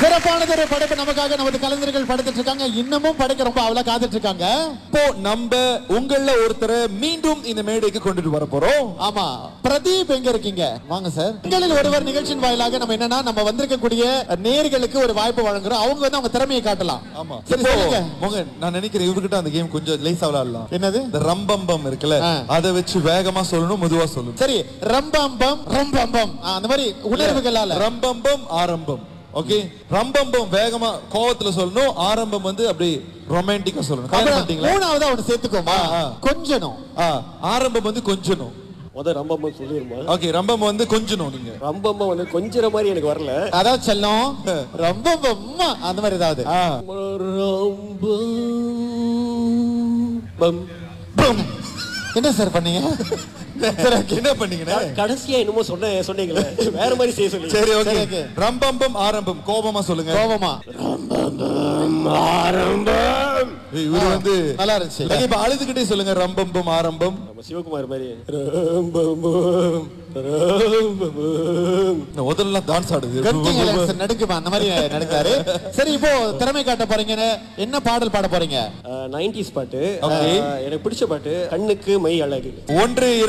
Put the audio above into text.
சிறப்பானது ஒரு படைப்பு நமக்காக நமது கலைஞர்கள் படைத்துட்டு இருக்காங்க. இன்னமும் படைக்க ரொம்ப அவளா காத்துட்டு இருக்காங்க. இப்போ நம்ம உங்கள ஒருத்தரை மீண்டும் இந்த மேடைக்கு கொண்டுட்டு வர போறோம். ஆமா, பிரதீப் எங்க இருக்கீங்க? வாங்க சார். உங்களில் ஒருவர் நிகழ்ச்சியின் வாயிலாக நம்ம என்னன்னா நம்ம வந்திருக்கக்கூடிய நேயர்களுக்கு ஒரு வாய்ப்பு வழங்குறோம். அவங்க வந்து அவங்க திறமையை காட்டலாம். ஆமா, சரி சொல்லுங்க. மோகன், நான் நினைக்கிறேன் இவர்கிட்ட அந்த கேம் கொஞ்சம் லேசா விளையாடலாம். என்னது? இந்த ரம்பம்பம் இருக்குல்ல, அதை வச்சு வேகமா சொல்லணும், மெதுவா சொல்லணும். சரி, ரம்பம்பம் ரம்பம்பம் அந்த மாதிரி உணர்வுகளால. ரம்பம்பம் ஆரம்பம். ஓகே, ரம்பம்பம் வேகமா கோவத்துல சொல்லணும், ஆரம்பம் வந்து அப்படி ரொமான்டிக்கா சொல்லணும். மூணாவது அவனு சேர்த்துக்கோமா, கொஞ்சணும். ஆரம்பம் வந்து கொஞ்சணும். ரம்பம் சொல்லிருமா? ஓகே, ரம்பம் வந்து கொஞ்சணும். நீங்க ரம்பம் வந்து கொஞ்சற மாதிரி எனக்கு வரல. அதாவது செல்லம் ரம்பம் அந்த மாதிரி ஏதாவது. என்ன சார் பண்ணீங்க? என்ன பண்ணீங்க? கடைசியா என்னமோ சொன்னீங்களே, வேற மாதிரி செய்ய சொல்லி. சரி, ஓகே. ரம்பம்பம் ஆரம்பம் கோபமா சொல்லுங்க. கோபமா ரம்பம்பம் ஆரம்பம். இவரு வந்து நல்லா இருந்துச்சு. இப்ப அழுதுகிட்டே சொல்லுங்க, ரம்பம்பம் ஆரம்பம். நம்ம சிவகுமார் மாதிரி ரம்பம்பம் ரம்பம்பம். முதல்ல டான்ஸ் ஆடுது, நடுக்குமா அந்த மாதிரி நடுக்காரு. சரி, இப்போ திறமை காட்ட போறீங்க. என்ன பாடல் பாட போறீங்க? 90s பாட்டு. எனக்கு பிடிச்ச பாட்டு கண்ணுக்கு மை அழகு. 1